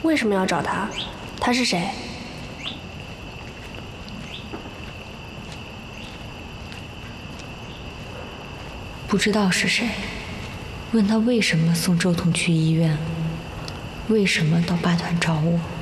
为什么要找他？他是谁？ 不知道是谁。问他为什么送周彤去医院，为什么到8团找我。